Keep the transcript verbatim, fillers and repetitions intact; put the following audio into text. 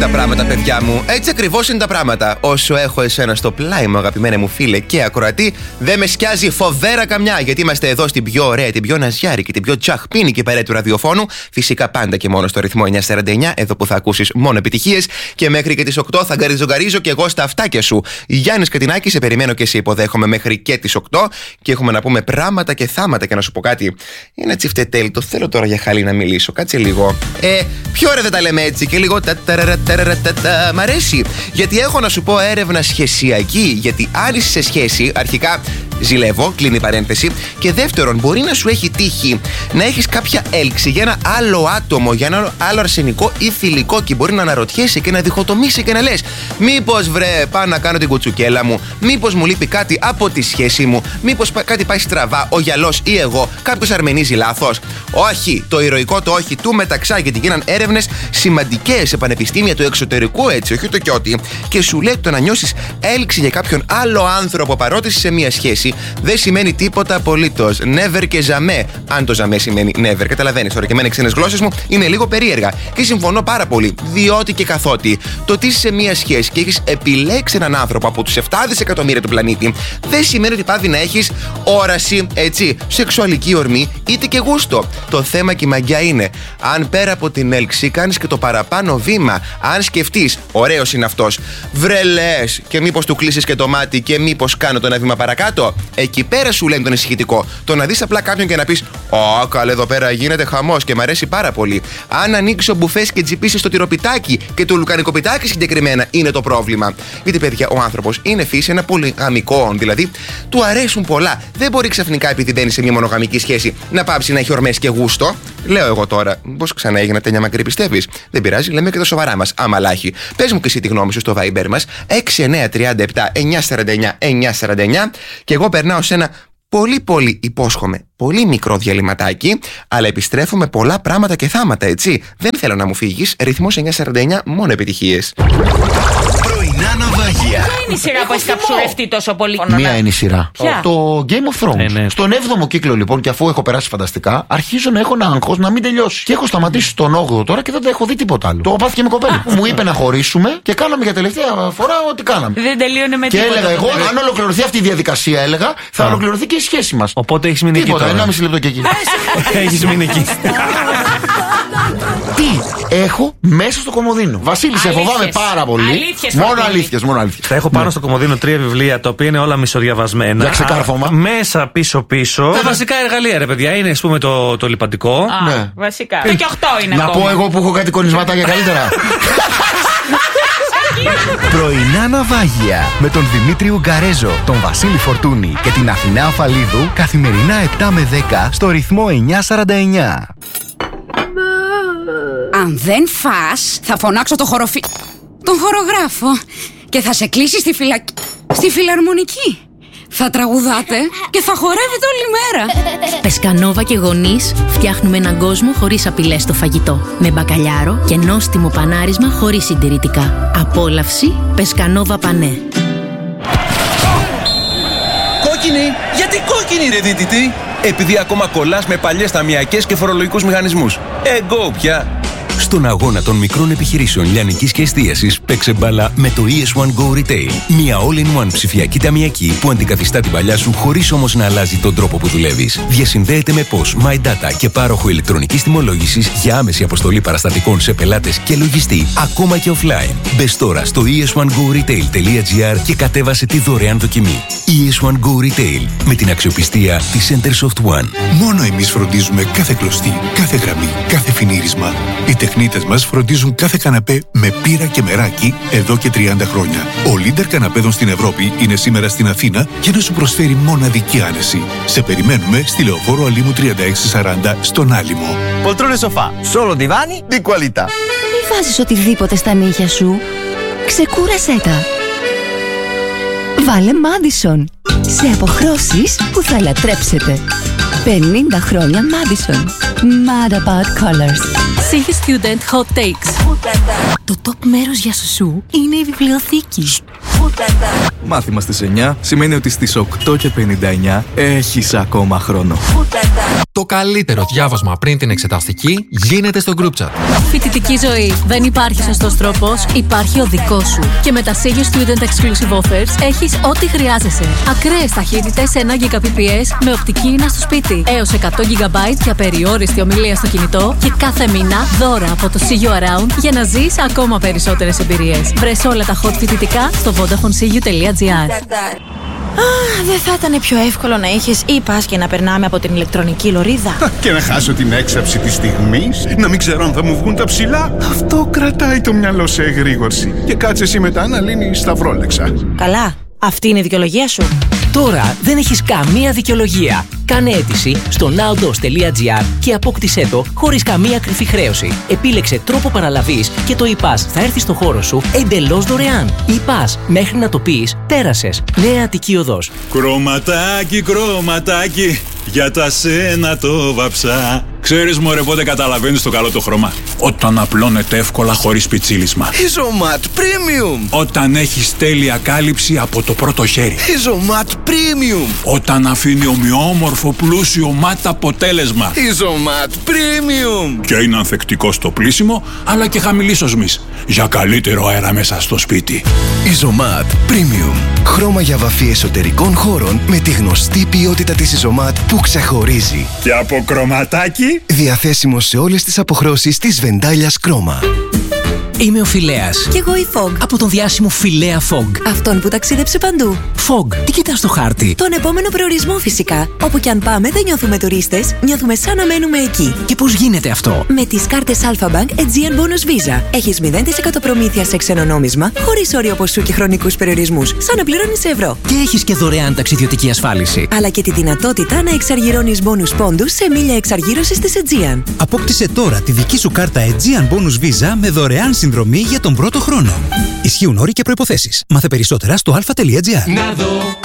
τα πράγματα, παιδιά μου. Έτσι ακριβώς είναι τα πράγματα. Όσο έχω εσένα στο πλάι μου, αγαπημένε μου φίλε και ακροατή, δεν με σκιάζει φοβέρα καμιά. Γιατί είμαστε εδώ στην πιο ωραία, την πιο ναζιάρικη, την πιο τσαχπίνικη παρέα του ραδιοφώνου. Φυσικά πάντα και μόνο στο ρυθμό εννιακόσια σαράντα εννιά, εδώ που θα ακούσεις μόνο επιτυχίες. Και μέχρι και τις οκτώ θα γκαριζογκαρίζω και εγώ στα αυτάκια σου. Γιάννης Κατινάκη, σε περιμένω και σε υποδέχομαι μέχρι και τις οκτώ. Και έχουμε να πούμε πράγματα και θάματα. Και να σου πω κάτι. Είναι τσιφτετέλ, το θέλω τώρα για χαλή να μιλήσω. Κάτσε λίγο. Ε, πιο ωραία δεν τα λέμε έτσι και λίγο τα ταραραταραρατατα. Μ' αρέσει. Γιατί έχω να σου πω έρευνα σχεσιακή. Γιατί αν είσαι σε σχέση, αρχικά ζηλεύω, κλείνει η παρένθεση. Και δεύτερον, μπορεί να σου έχει τύχει να έχεις κάποια έλξη για ένα άλλο άτομο, για ένα άλλο αρσενικό ή θηλυκό. Και μπορεί να αναρωτιέσαι και να διχοτομήσει και να λες: μήπως βρε, πάω να κάνω την κουτσουκέλα μου, μήπως μου λείπει κάτι από τη σχέση μου, μήπως κάτι πάει στραβά, ο γυαλός ή εγώ, κάποιος αρμενίζει λάθος. Όχι, το ηρωικό το όχι του μεταξά, γιατί γίναν έρευνες σημαντικές σε πανεπιστήμια του εξωτερικού, έτσι, όχι το κι ό,τι. Και σου λέει το να νιώσεις έλξη για κάποιον άλλο άνθρωπο παρότι είσαι σε μια σχέση δεν σημαίνει τίποτα απολύτως. Never και jamais. Αν το jamais σημαίνει never, καταλαβαίνεις τώρα και εμένα οι ξένες γλώσσες μου είναι λίγο περίεργα. Και συμφωνώ πάρα πολύ. Διότι και καθότι το ότι είσαι σε μια σχέση και έχεις επιλέξει έναν άνθρωπο από τους επτά δισεκατομμύρια του πλανήτη δεν σημαίνει ότι πάβει να έχεις όραση, έτσι, σεξουαλική ορμή είτε και γούστο. Το θέμα και η μαγιά είναι αν πέρα από την έλξη κάνεις και το παραπάνω βήμα. Αν σκεφτείς, ωραίος είναι αυτός, βρε λες, και μήπως του κλείσεις και το μάτι και μήπως κάνω το ένα βήμα παρακάτω. Εκεί πέρα σου λένε τον ησυχητικό. Το να δεις απλά κάποιον και να πεις: Ω, καλέ, εδώ πέρα γίνεται χαμός και μ' αρέσει πάρα πολύ. Αν ανοίξει ο μπουφές και τσιπήσεις το τυροπιτάκι και το λουκανικοπιτάκι συγκεκριμένα είναι το πρόβλημα. Γιατί, παιδιά, ο άνθρωπος είναι φύση ένα πολυγαμικό, δηλαδή του αρέσουν πολλά. Δεν μπορεί ξαφνικά επειδή μπαίνει σε μια μονογαμική σχέση να πάψει να έχει ορμές και γούστο. Λέω εγώ τώρα, πώς ξανά έγινα τένια μακρύ, πιστεύεις? Δεν πειράζει, λέμε και τα σοβαρά μας. Αμαλάχη. Πες μου και εσύ τη γνώμη σου στο Viber μας έξι εννιά τρία επτά εννιά σαράντα εννιά εννιά σαράντα εννιά και εγώ περνάω σε ένα πολύ πολύ, υπόσχομαι, πολύ μικρό διαλυματάκι, αλλά επιστρέφω με πολλά πράγματα και θάματα, έτσι. Δεν θέλω να μου φύγεις. Ρυθμός εννιακόσια σαράντα εννιά, μόνο επιτυχίες. Πρωινά ναυάγια. Ποια είναι η σειρά που έχει καψουρευτεί τόσο πολύ? Μία είναι η σειρά. Ποια? Το Game of Thrones. Ναι, ναι. Στον έβδομο κύκλο, λοιπόν, και αφού έχω περάσει φανταστικά, αρχίζω να έχω ένα άγχος να μην τελειώσει. Και έχω σταματήσει στον όγδοο τώρα και δεν τα έχω δει τίποτα άλλο. Το έχω πάθει και με κοπέλα. Μου είπε να χωρίσουμε και κάναμε για τελευταία φορά ό,τι κάναμε. Δεν τελείωνε με και τίποτα. Και έλεγα εγώ, αν ολοκληρωθεί αυτή η διαδικασία, έλεγα, θα Α. ολοκληρωθεί και η σχέση μας. Οπότε έχεις μείνει τίποτα, εκεί τώρα. ενάμιση λεπτό και εκεί. Έχεις μείνει εκεί. Τι έχω μέσα στο κομοδίνο? Βασίλη, σε φοβάμαι πάρα πολύ. Αλήθειες, μόνο αλήθειες, μόνο αλήθειες. Θα έχω πάνω στο κομοδίνο τρία βιβλία τα οποία είναι όλα μισοδιαβασμένα. Για ξεκάρφωμα. Μέσα πίσω-πίσω. Τα βασικά εργαλεία, ρε παιδιά, είναι, ας πούμε, το, το λιπαντικό. Α, ναι. Βασικά. Το και οκτώ είναι να ακόμα. πω εγώ που έχω κάτι κονισματάκια καλύτερα. Πρωινά ναυάγια με τον Δημήτρη Ουγκαρέζο, τον Βασίλη Φορτούνη και την Αθηνά Αφαλίδου καθημερινά επτά με δέκα στο ρυθμό εννιακόσια σαράντα εννιά. Αν δεν φας, θα φωνάξω το χοροφι... τον χορογράφο και θα σε κλείσει στη φυλακή... στη φιλαρμονική. Θα τραγουδάτε και θα χορεύετε όλη μέρα. Πεσκανόβα και γονείς φτιάχνουμε έναν κόσμο χωρίς απειλές στο φαγητό. Με μπακαλιάρο και νόστιμο πανάρισμα χωρίς συντηρητικά. Απόλαυση Πεσκανόβα Πανέ. Κόκκινη! Γιατί κόκκινη, ρε δίτητη? Επειδή ακόμα κολλάς με παλιές ταμιακές και φορολογικούς μηχανισμούς. Εγώ πια! Στον αγώνα των μικρών επιχειρήσεων λιανικής και εστίασης, παίξε μπάλα με το ι ες one Go Retail. Μια all-in-one ψηφιακή ταμιακή που αντικαθιστά την παλιά σου χωρίς όμως να αλλάζει τον τρόπο που δουλεύεις. Διασυνδέεται με πώς, My Data και πάροχο ηλεκτρονικής τιμολόγησης για άμεση αποστολή παραστατικών σε πελάτες και λογιστή, ακόμα και offline. Μπες τώρα στο ι ες one go retail τελεία τζι άρ και κατέβασε τη δωρεάν δοκιμή. ι ες one Go Retail, με την αξιοπιστία της Centersoft One. Μόνο εμείς φροντίζουμε κάθε κλωστή, κάθε γραμμή, κάθε φινίρισμα. Οι τεχνίτες μας φροντίζουν κάθε καναπέ με πύρα και μεράκι εδώ και τριάντα χρόνια. Ο leader καναπέδων στην Ευρώπη είναι σήμερα στην Αθήνα για να σου προσφέρει μοναδική άνεση. Σε περιμένουμε στη Λεωφόρο Αλήμου τριάντα έξι σαράντα στον Άλυμο. Poltrone sofà, solo divani di qualità. Μη βάζεις οτιδήποτε στα νύχια σου. Ξεκούρασέ τα. Βάλε Madison. Σε αποχρώσεις που θα λατρέψετε. πενήντα χρόνια Madison. Mad about colors. See Student Hot Takes. Το top μέρος για σουσού είναι η βιβλιοθήκη. Μάθημα στις εννιά σημαίνει ότι στις οκτώ και πενήντα εννιά έχεις ακόμα χρόνο. Το καλύτερο διάβασμα πριν την εξεταστική γίνεται στο group chat. Φοιτητική ζωή. Δεν υπάρχει σωστός τρόπος, υπάρχει ο δικός σου. Και με τα Sirio Student Exclusive Offers έχεις ό,τι χρειάζεσαι. Ακραίες ταχύτητες ένα Gbps με οπτική ίνα στο σπίτι. Έως εκατό τζι μπι για περιόριστη ομιλία στο κινητό. Και κάθε μήνα δώρα από το See You Around για να ζεις ακόμα περισσότερες εμπειρίες. Βρες όλα τα hot φοιτητικά στο vodafone siu τελεία gr. Α, δεν θα ήταν πιο εύκολο να είχες e-pass και να περνάμε από την ηλεκτρονική λωρίδα? Και να χάσω την έξαψη της στιγμής, να μην ξέρω αν θα μου βγουν τα ψηλά. Αυτό κρατάει το μυαλό σε εγρήγορση. Και κάτσε εσύ μετά να λύνεις τα φρόλεξα. Καλά, αυτή είναι η δικαιολογία σου. Τώρα δεν έχεις καμία δικαιολογία. Κάνε αίτηση στο nowdos τελεία gr και απόκτησέ το χωρίς καμία κρυφή χρέωση. Επίλεξε τρόπο παραλαβής και το e-pass θα έρθει στο χώρο σου εντελώς δωρεάν. E-pass, μέχρι να το πεις, πέρασες. Νέα Αττική Οδός. Κρωματάκι, κρωματάκι, για τα σένα το βαψά. Ξέρεις μωρέ πότε καταλαβαίνεις το καλό το χρώμα? Όταν απλώνεται εύκολα χωρίς πιτσίλισμα. Isomat Premium. Όταν έχεις τέλεια κάλυψη από το πρώτο χέρι. Isomat Premium. Όταν αφήνει ομοιόμορφο πλούσιο ματ αποτέλεσμα. Isomat Premium. Και είναι ανθεκτικό στο πλύσιμο αλλά και χαμηλής οσμής, για καλύτερο αέρα μέσα στο σπίτι. Isomat Premium. Χρώμα για βαφή εσωτερικών χώρων με τη γνωστή ποιότητα της Isomat που ξεχωρίζει. Και από κρωματάκι. Διαθέσιμο σε όλες τις αποχρώσεις της Βεντάλιας Κρόμα. Είμαι ο Φιλέας. Κι εγώ η Fog. Από τον διάσημο Φιλέα Fog. Αυτόν που ταξίδεψε παντού. Fog, τι κοιτάς στο χάρτη? Τον επόμενο προορισμό φυσικά. Όπου κι αν πάμε δεν νιώθουμε τουρίστες, νιώθουμε σαν να μένουμε εκεί. Και πώς γίνεται αυτό? Με τις κάρτες Alpha Bank Aegean Bonus Visa. Έχεις μηδέν τοις εκατό προμήθεια σε ξένο νόμισμα, χωρίς όριο ποσού και χρονικούς περιορισμούς. Σαν να πληρώνεις σε ευρώ. Και έχεις και δωρεάν ταξιδιωτική ασφάλιση. Αλλά και τη δυνατότητα να εξαργυρώνεις bonus πόντους σε μίλια εξαργύρωσης της Aegean. Απόκτησε τώρα τη δική σου κάρτα Aegean Bonus Visa με δωρεάν συνδρομή για τον πρώτο χρόνο. Ισχύουν όροι και προϋποθέσεις. Μάθε περισσότερα στο αλφα τελεία τζι άρ.